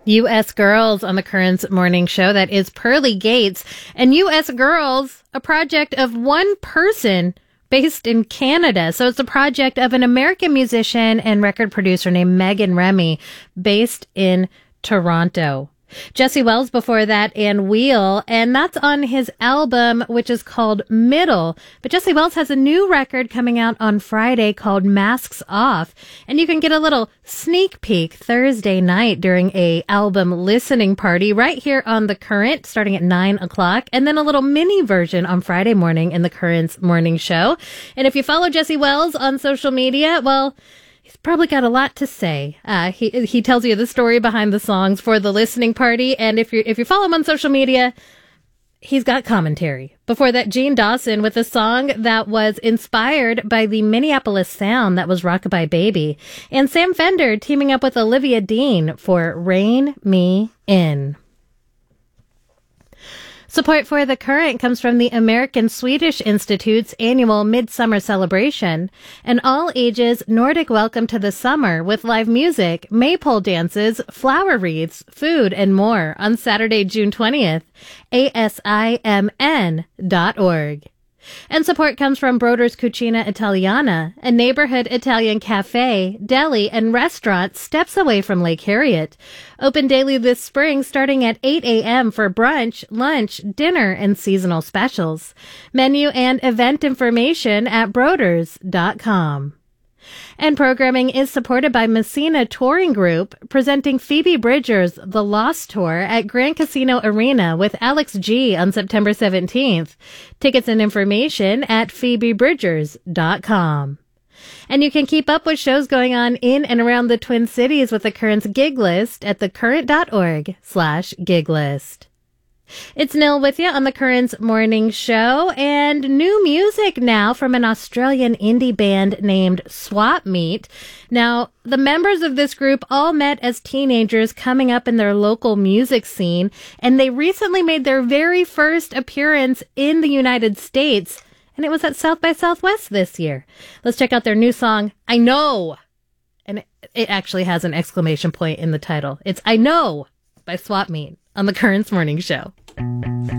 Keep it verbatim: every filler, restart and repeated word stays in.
U S Girls on the Currents Morning Show. That is Pearly Gates. And U S Girls, a project of one person based in Canada. So it's a project of an American musician and record producer named Megan Remy, based in Toronto. Jesse Wells before that, and Wheel, and that's on his album, which is called Middle. But Jesse Wells has a new record coming out on Friday called Masks Off, and you can get a little sneak peek Thursday night during a album listening party right here on The Current, starting at nine o'clock, and then a little mini version on Friday morning in The Current's Morning Show. And if you follow Jesse Wells on social media, well, he's probably got a lot to say. Uh, he he tells you the story behind the songs for the listening party, and if you if you follow him on social media, he's got commentary. Before that, Gene Dawson with a song that was inspired by the Minneapolis sound that was Rockabye Baby, and Sam Fender teaming up with Olivia Dean for Rein Me In. Support for The Current comes from the American Swedish Institute's annual Midsummer Celebration, an all-ages Nordic welcome to the summer with live music, maypole dances, flower wreaths, food, and more on Saturday, June twentieth. A S I M N dot org. And support comes from Broder's Cucina Italiana, a neighborhood Italian cafe, deli, and restaurant steps away from Lake Harriet. Open daily this spring starting at eight a.m. for brunch, lunch, dinner, and seasonal specials. Menu and event information at broders dot com. And programming is supported by Messina Touring Group, presenting Phoebe Bridgers' The Lost Tour at Grand Casino Arena with Alex G on September seventeenth. Tickets and information at phoebe bridgers dot com. And you can keep up with shows going on in and around the Twin Cities with the Current's gig list at thecurrent.org slash gig list. It's Nil with you on the Currents Morning Show, and new music now from an Australian indie band named Swap Meet. Now, the members of this group all met as teenagers coming up in their local music scene, and they recently made their very first appearance in the United States, and it was at South by Southwest this year. Let's check out their new song, I Know! And it actually has an exclamation point in the title. It's I Know by Swap Meet on the Currents Morning Show.